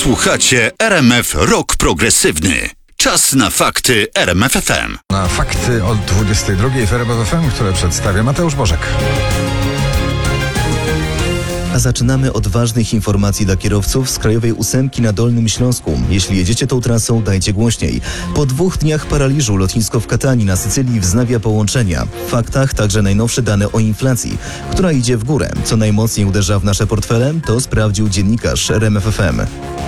Słuchacie RMF Rock Progresywny. Czas na fakty RMF FM. Na fakty od 22 w RMF FM, które przedstawia Mateusz Bożek. A zaczynamy od ważnych informacji dla kierowców z Krajowej Ósemki na Dolnym Śląsku. Jeśli jedziecie tą trasą, dajcie głośniej. Po 2 dniach paraliżu lotnisko w Katani na Sycylii wznawia połączenia. W faktach także najnowsze dane o inflacji, która idzie w górę. Co najmocniej uderza w nasze portfele, to sprawdził dziennikarz RMF FM.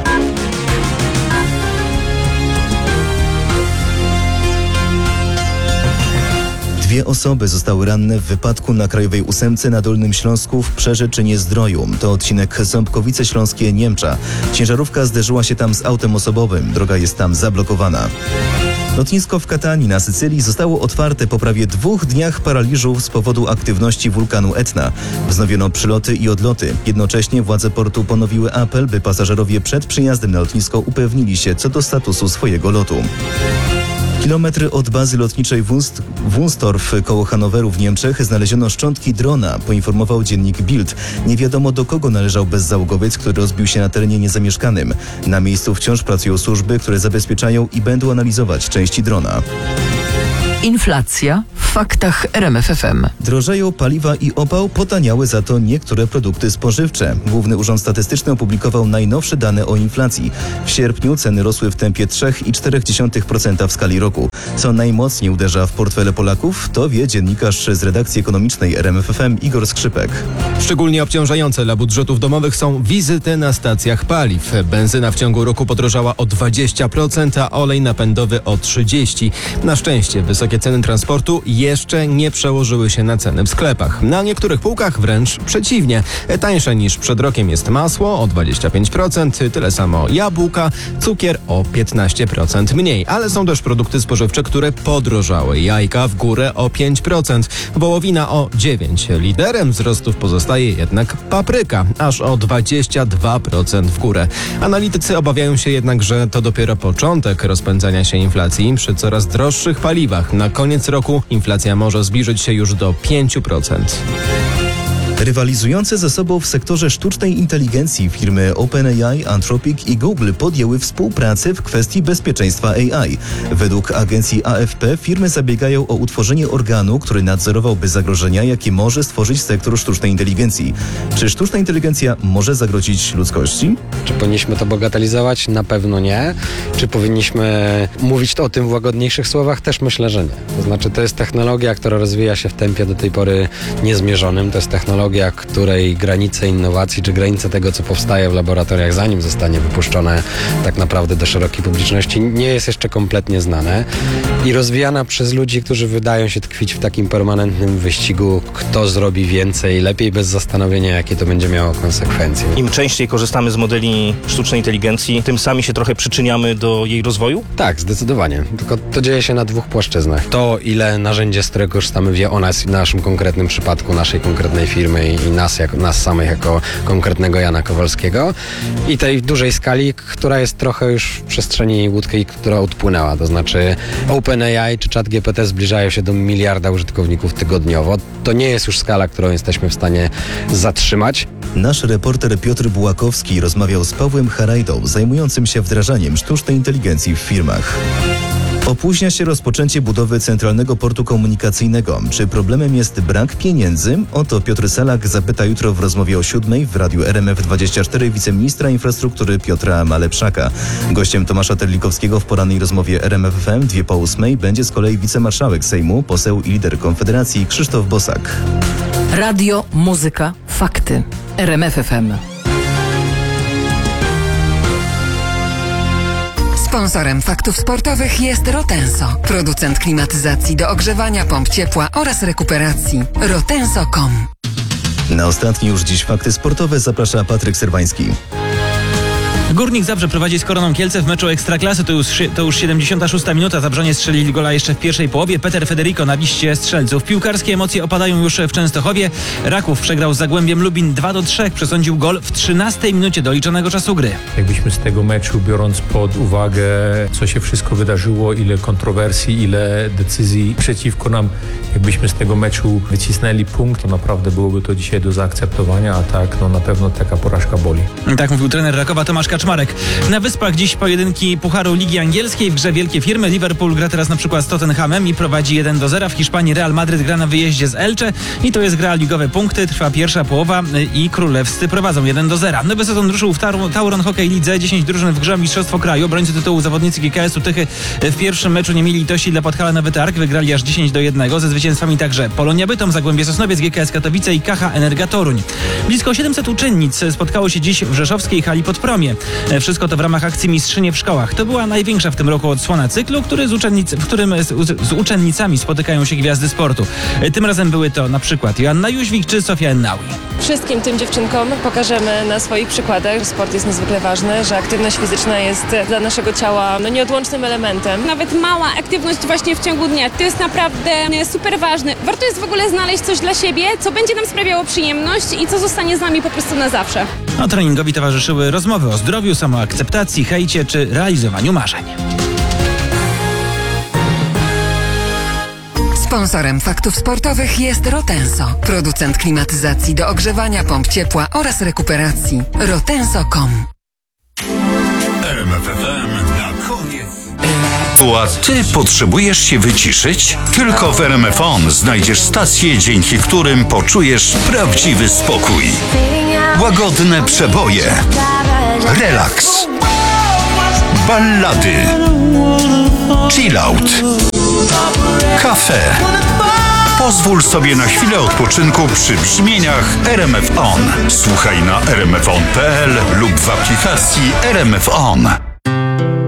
Dwie osoby zostały ranne w wypadku na Krajowej Ósemce na Dolnym Śląsku w Przeżyczynie-Zdroju. To odcinek Ząbkowice Śląskie-Niemcza. Ciężarówka zderzyła się tam z autem osobowym. Droga jest tam zablokowana. Lotnisko w Katani na Sycylii zostało otwarte po prawie 2 dniach paraliżu z powodu aktywności wulkanu Etna. Wznowiono przyloty i odloty. Jednocześnie władze portu ponowiły apel, by pasażerowie przed przyjazdem na lotnisko upewnili się co do statusu swojego lotu. Kilometry od bazy lotniczej Wunstorf koło Hanoweru w Niemczech znaleziono szczątki drona, poinformował dziennik Bild. Nie wiadomo, do kogo należał bezzałogowiec, który rozbił się na terenie niezamieszkanym. Na miejscu wciąż pracują służby, które zabezpieczają i będą analizować części drona. Inflacja w faktach RMF FM. Drożeją paliwa i opał, potaniały za to niektóre produkty spożywcze. Główny Urząd Statystyczny opublikował najnowsze dane o inflacji. W sierpniu ceny rosły w tempie 3,4% w skali roku. Co najmocniej uderza w portfele Polaków, to wie dziennikarz z redakcji ekonomicznej RMF FM Igor Skrzypek. Szczególnie obciążające dla budżetów domowych są wizyty na stacjach paliw. Benzyna w ciągu roku podrożała o 20%, a olej napędowy o 30%. Na szczęście wysokie ceny transportu jeszcze nie przełożyły się na ceny w sklepach. Na niektórych półkach wręcz przeciwnie. Tańsze niż przed rokiem jest masło o 25%, tyle samo jabłka, cukier o 15% mniej. Ale są też produkty spożywcze, które podrożały. Jajka w górę o 5%, wołowina o 9%. Liderem wzrostów pozostaje jednak papryka, aż o 22% w górę. Analitycy obawiają się jednak, że to dopiero początek rozpędzania się inflacji przy coraz droższych paliwach. Na koniec roku inflacja może zbliżyć się już do 5%. Rywalizujące ze sobą w sektorze sztucznej inteligencji firmy OpenAI, Anthropic i Google podjęły współpracę w kwestii bezpieczeństwa AI. Według agencji AFP firmy zabiegają o utworzenie organu, który nadzorowałby zagrożenia, jakie może stworzyć sektor sztucznej inteligencji. Czy sztuczna inteligencja może zagrozić ludzkości? Czy powinniśmy to bagatelizować? Na pewno nie. Czy powinniśmy mówić o tym w łagodniejszych słowach? Też myślę, że nie. To znaczy, to jest technologia, która rozwija się w tempie do tej pory niezmierzonym. To jest technologia, której granice innowacji, czy granice tego, co powstaje w laboratoriach, zanim zostanie wypuszczone tak naprawdę do szerokiej publiczności, nie jest jeszcze kompletnie znane i rozwijana przez ludzi, którzy wydają się tkwić w takim permanentnym wyścigu, kto zrobi więcej, lepiej, bez zastanowienia, jakie to będzie miało konsekwencje. Im częściej korzystamy z modeli sztucznej inteligencji, tym sami się trochę przyczyniamy do jej rozwoju? Tak, zdecydowanie. Tylko to dzieje się na 2 płaszczyznach. To, ile narzędzie, z którego korzystamy, wie o nas i w naszym konkretnym przypadku, naszej konkretnej firmy i nas samych jako konkretnego Jana Kowalskiego, i tej dużej skali, która jest trochę już w przestrzeni łódki, która odpłynęła. To znaczy OpenAI czy ChatGPT zbliżają się do 1 miliarda użytkowników tygodniowo. To nie jest już skala, którą jesteśmy w stanie zatrzymać. Nasz reporter Piotr Bułakowski rozmawiał z Pawłem Harajdą, zajmującym się wdrażaniem sztucznej inteligencji w firmach. Opóźnia się rozpoczęcie budowy Centralnego Portu Komunikacyjnego. Czy problemem jest brak pieniędzy? O to Piotr Salak zapyta jutro w rozmowie o 7:00 w radiu RMF24 wiceministra infrastruktury Piotra Malepszaka. Gościem Tomasza Terlikowskiego w porannej rozmowie RMF FM 2:08 będzie z kolei wicemarszałek Sejmu, poseł i lider Konfederacji Krzysztof Bosak. Radio, muzyka, fakty. RMF FM. Sponsorem faktów sportowych jest Rotenso, producent klimatyzacji do ogrzewania, pomp ciepła oraz rekuperacji. Rotenso.com. Na ostatnie już dziś fakty sportowe zaprasza Patryk Serwański. Górnik Zabrze prowadzi z Koroną Kielce w meczu Ekstraklasy. To już 76. minuta. Zabrzonie strzelili gola jeszcze w pierwszej połowie. Peter Federico na liście strzelców. Piłkarskie emocje opadają już w Częstochowie. Raków przegrał z Zagłębiem Lubin 2-3. Przesądził gol w 13. minucie doliczonego czasu gry. Jakbyśmy z tego meczu, biorąc pod uwagę, co się wszystko wydarzyło, ile kontrowersji, ile decyzji przeciwko nam, jakbyśmy z tego meczu wycisnęli punkt, to naprawdę byłoby to dzisiaj do zaakceptowania, a tak, no na pewno taka porażka boli. Tak mówił trener Rakowa Tomasz Kaczmarczyk. Kaczmarek. Na Wyspach dziś pojedynki Pucharu Ligi Angielskiej. W grze wielkie firmy. Liverpool gra teraz na przykład z Tottenhamem i prowadzi 1-0. W Hiszpanii Real Madryt gra na wyjeździe z Elche i to jest gra ligowe punkty. Trwa pierwsza połowa i królewscy prowadzą 1-0. Nowy sezon ruszył w Tauron Hockey Lidze. 10 drużyn w grze o mistrzostwo kraju. Obrońcy tytułu zawodnicy GKS-u Tychy w pierwszym meczu nie mieli litości dla Podhala Nowy Targ. Wygrali aż 10-1. Ze zwycięstwami także Polonia Bytom, Zagłębie Sosnowiec, GKS Katowice i KH Energa Toruń. Blisko 700 uczennic spotkało się dziś w rzeszowskiej hali Podpromie. Wszystko to w ramach akcji Mistrzynie w szkołach. To była największa w tym roku odsłona cyklu, w którym z uczennicami spotykają się gwiazdy sportu. Tym razem były to na przykład Joanna Jóźwik czy Sofia Ennaui. Wszystkim tym dziewczynkom pokażemy na swoich przykładach, że sport jest niezwykle ważny, że aktywność fizyczna jest dla naszego ciała nieodłącznym elementem. Nawet mała aktywność właśnie w ciągu dnia to jest naprawdę super ważne. Warto jest w ogóle znaleźć coś dla siebie, co będzie nam sprawiało przyjemność i co zostanie z nami po prostu na zawsze. A treningowi towarzyszyły rozmowy o zdrowiu, samoakceptacji, hejcie czy realizowaniu marzeń. Sponsorem Faktów Sportowych jest Rotenso, producent klimatyzacji do ogrzewania, pomp ciepła oraz rekuperacji. Rotenso.com. RMF FM na koniec. A ty potrzebujesz się wyciszyć? Tylko w RMF On znajdziesz stacje, dzięki którym poczujesz prawdziwy spokój. Łagodne przeboje, relaks, ballady, chillout, kafe. Pozwól sobie na chwilę odpoczynku przy brzmieniach RMF On. Słuchaj na rmfon.pl lub w aplikacji RMF On.